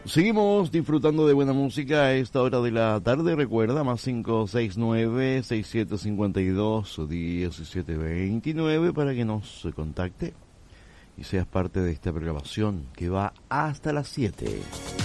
Seguimos disfrutando de buena música a esta hora de la tarde. Recuerda, más 569-6752-1729 para que nos contacte y seas parte de esta programación que va hasta las 7.